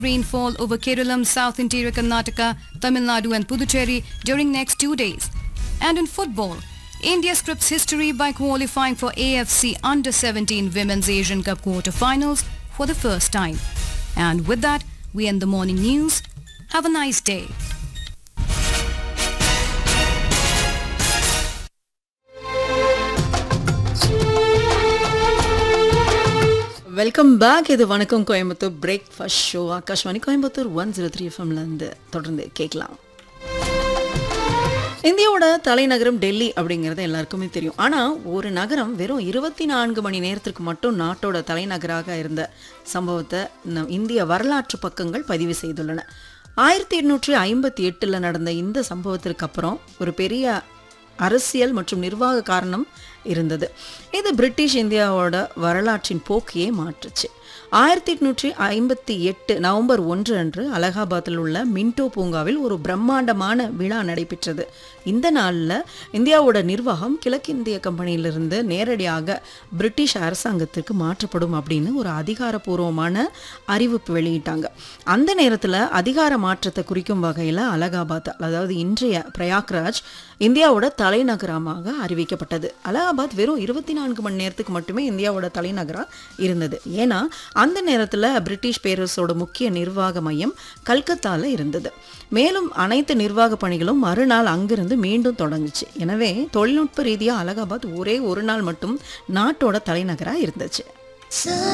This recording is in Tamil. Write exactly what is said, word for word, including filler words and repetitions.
Rainfall over Kerala, South Interior Karnataka, Tamil Nadu and Puducherry during next two days. And in football, India scripts history by qualifying for A F C Under seventeen Women's Asian Cup quarter-finals for the first time. And with that, we end the morning news. Have a nice day. Welcome back. இது வணக்கம் Coimbatore breakfast show. Akashvani Coimbatore one zero three எஃப்எம்லேருந்து தொடர்ந்து கேட்கலாம். இந்தியாவோட தலைநகரம் டெல்லி அப்படிங்கிறது எல்லாருக்குமே தெரியும். ஆனால் ஒரு நகரம் வெறும் இருபத்தி நான்கு மணி நேரத்திற்கு மட்டும் நாட்டோட தலைநகராக இருந்த சம்பவத்தை நம் இந்திய வரலாற்று பக்கங்கள் பதிவு செய்துள்ளன. ஆயிரத்தி எண்ணூற்றி ஐம்பத்தி எட்டில் நடந்த இந்த சம்பவத்திற்கு அப்புறம் ஒரு பெரிய அரசியல் மற்றும் நிர்வாக காரணம் இருந்தது. இது பிரிட்டிஷ் இந்தியாவோட வரலாற்றின் போக்கையே மாற்றுச்சு. ஆயிரத்தி எட்நூற்றி ஐம்பத்தி எட்டு நவம்பர் ஒன்று அன்று அலகாபாத்தில் உள்ள மின்டோ பூங்காவில் ஒரு பிரம்மாண்டமான விழா நடைபெற்றது. இந்த நாளில் இந்தியாவோட நிர்வாகம் கிழக்கிந்திய கம்பெனியிலிருந்து நேரடியாக பிரிட்டிஷ் அரசாங்கத்திற்கு மாற்றப்படும் அப்படின்னு ஒரு அதிகாரப்பூர்வமான அறிவிப்பு வெளியிட்டாங்க. அந்த நேரத்தில் அதிகார மாற்றத்தை குறிக்கும் வகையில் அலகாபாத், அதாவது இன்றைய பிரயாக்ராஜ், இந்தியாவோட தலைநகரமாக அறிவிக்கப்பட்டது. அலகாபாத் வெறும் இருபத்தி நான்கு மணி நேரத்துக்கு மட்டுமே இந்தியாவோட தலைநகராக இருந்தது. ஏன்னா அந்த நேரத்தில் பிரிட்டிஷ் பேரரசோட முக்கிய நிர்வாக மையம் கல்கத்தாவில் இருந்தது. மேலும் அனைத்து நிர்வாக பணிகளும் மறுநாள் அங்கிருந்து மீண்டும் தொடங்குச்சு. எனவே தொழில்நுட்ப ரீதியாக அலகாபாத் ஒரே ஒரு நாள் மட்டும் நாட்டோட தலைநகராக இருந்துச்சு.